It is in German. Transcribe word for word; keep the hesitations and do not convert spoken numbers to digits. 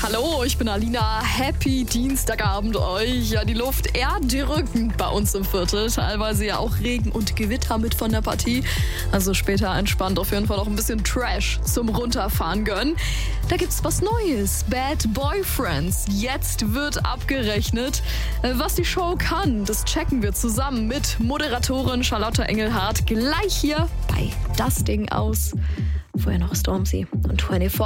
Hallo, ich bin Alina. Happy Dienstagabend euch. Ja, die Luft eher drückend bei uns im Viertel. Teilweise ja auch Regen und Gewitter mit von der Partie. Also später entspannt auf jeden Fall noch ein bisschen Trash zum Runterfahren gönnen. Da gibt's was Neues. Bad Boyfriends. Jetzt wird abgerechnet. Was die Show kann, das checken wir zusammen mit Moderatorin Charlotte Engelhardt gleich hier bei Das Ding aus. Vorher noch Stormzy und vierundzwanzig.